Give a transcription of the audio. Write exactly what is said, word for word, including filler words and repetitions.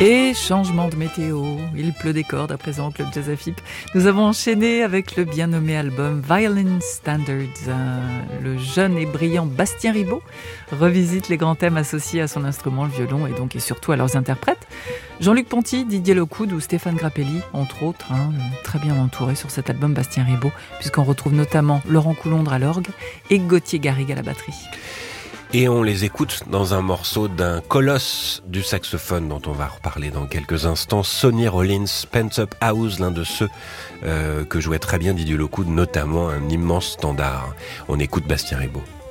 Et changement de météo, il pleut des cordes à présent au Club Jazz A F I P. Nous avons enchaîné avec le bien nommé album Violin Standards. Euh, le jeune et brillant Bastien Ribaud revisite les grands thèmes associés à son instrument, le violon, et donc et surtout à leurs interprètes. Jean-Luc Ponty, Didier Locoud ou Stéphane Grappelli, entre autres, hein, très bien entourés sur cet album Bastien Ribaud, puisqu'on retrouve notamment Laurent Coulondre à l'orgue et Gauthier Garrigue à la batterie. Et on les écoute dans un morceau d'un colosse du saxophone dont on va reparler dans quelques instants, Sonny Rollins, Pent Up House, l'un de ceux euh, que jouait très bien Didier Locoud, notamment un immense standard. On écoute Bastien Ribaud.